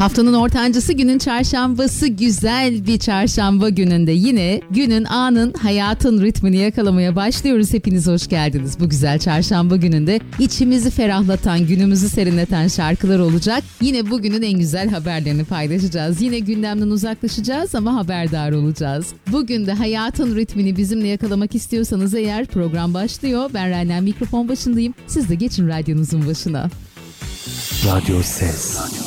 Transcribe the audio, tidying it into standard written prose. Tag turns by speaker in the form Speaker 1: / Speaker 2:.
Speaker 1: Haftanın ortancası, günün çarşambası, güzel bir çarşamba gününde yine günün, anın, hayatın ritmini yakalamaya başlıyoruz. Hepiniz hoş geldiniz. Bu güzel çarşamba gününde içimizi ferahlatan, günümüzü serinleten şarkılar olacak. Yine bugünün en güzel haberlerini paylaşacağız. Yine gündemden uzaklaşacağız ama haberdar olacağız. Bugün de hayatın ritmini bizimle yakalamak istiyorsanız eğer, program başlıyor. Ben Raynen, mikrofon başındayım. Siz de geçin radyonuzun başına.
Speaker 2: Radyo Ses.